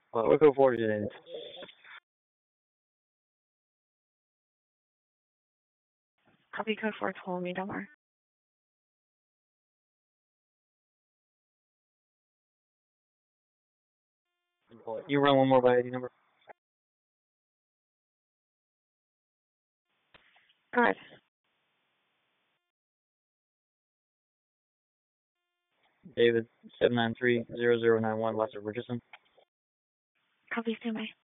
What code 4 is it? Copy code 4 told me, don't worry. You run one more by ID number. Go ahead. David 7930091 Lester Richardson. Copy, stand by.